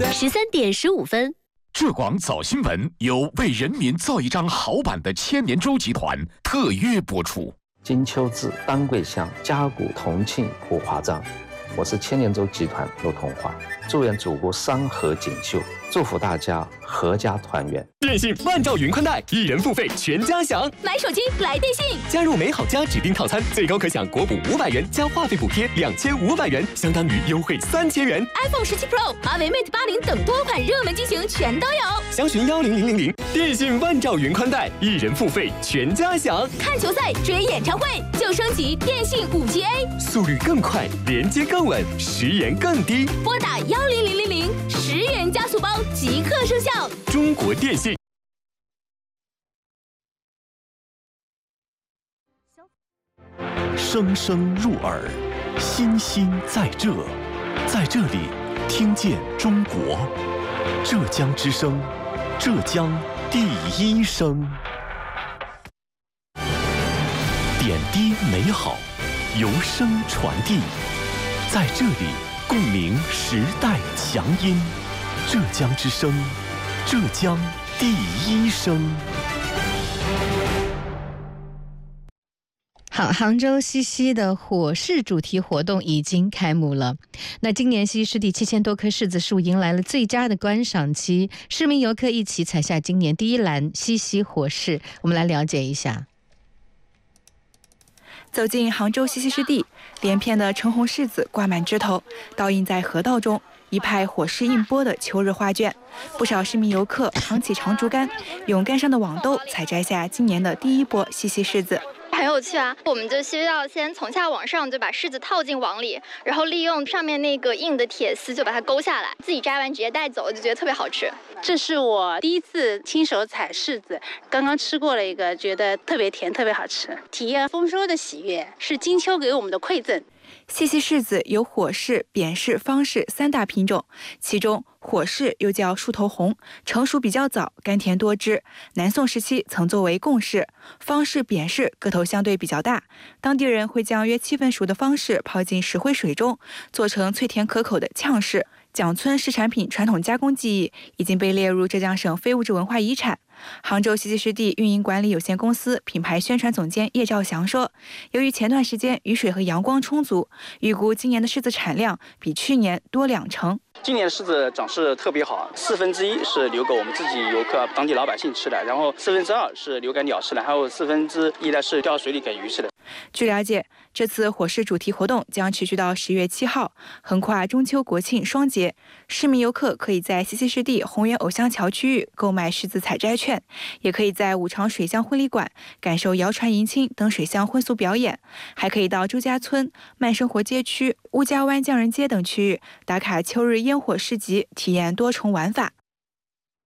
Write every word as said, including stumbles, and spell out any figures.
十三点十五分。 浙广早新闻由为人民造一张好版的千年舟集团特约播出。 金秋至，丹桂香，嘉谷同庆普华章。我是千年舟集团陆同华，祝愿祖国山河锦绣，祝福大家阖家团圆。 电信万兆云宽带，一人付费全家享。 买手机来电信， 加入美好家指定套餐，最高可享国补五百元加话费补贴两千五百元，相当于优惠三千元。 iPhone 十七 Pro、华为 Mate 八零等多款热门机型全都有。 详询幺零零零零。电信万兆云宽带，一人付费全家享。 看球赛、追演唱会就升级电信五 G A， 速率更快，连接更稳，时延更低。 拨打幺零零零零，十元加速包即刻生效。 中国电信。 声声入耳，心心在这，在这里听见中国。浙江之声，浙江第一声。点滴美好，由声传递，在这里共鸣时代强音。浙江之声，浙江第一声。 好，杭州西溪的火柿主题活动已经开幕了。那今年西溪湿地七千多棵柿子树迎来了最佳的观赏期，市民游客一起采下今年第一篮西溪火柿。我们来了解一下。 走进杭州西溪湿地，连片的橙红柿子挂满枝头，倒映在河道中，一派火势映波的秋日画卷。不少市民游客扛起长竹竿，用竿上的网兜采摘下今年的第一波西溪柿子。 很有趣啊！我们就需要先从下往上就把柿子套进网里，然后利用上面那个硬的铁丝就把它勾下来，自己摘完直接带走，就觉得特别好吃。 这是我第一次亲手采柿子，刚刚吃过了一个，觉得特别甜，特别好吃，体验丰收的喜悦，是金秋给我们的馈赠。 西溪柿子有火柿、扁柿、方柿三大品种，其中火柿又叫树头红，成熟比较早，甘甜多汁。南宋时期曾作为贡柿。方柿、扁柿个头相对比较大，当地人会将约七分熟的方柿泡进石灰水中，做成脆甜可口的炝柿。蒋村柿产品传统加工技艺已经被列入浙江省非物质文化遗产。杭州西溪湿地运营管理有限公司品牌宣传总监叶兆祥说，由于前段时间雨水和阳光充足，预估今年的柿子产量比去年多两成。 今年的柿子长势特别好，四分之一是留给我们自己游客、当地老百姓吃的，然后四分之二是留给鸟吃的，还有四分之一呢是掉水里给鱼吃的。 据了解，这次火柿主题活动将持续到十月七号，横跨中秋、国庆双节。市民游客可以在西溪湿地红源偶像桥区域购买柿子采摘券，也可以在五常水乡婚礼馆感受谣传迎亲等水乡婚俗表演，还可以到周家村、慢生活街区、乌家湾匠人街等区域打卡秋日烟火市集，体验多重玩法。